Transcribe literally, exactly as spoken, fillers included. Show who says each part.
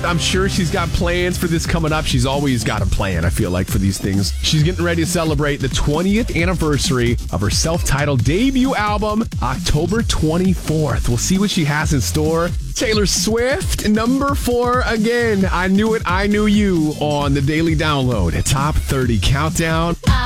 Speaker 1: I'm sure she's got plans for this coming up. She's always got a plan, I feel like, for these things. She's getting ready to celebrate the twentieth anniversary of her self-titled debut album, October twenty-fourth. We'll see what she has in store. Taylor Swift, number four again. I Knew It, I Knew You on the Daily Download. A Top thirty Countdown.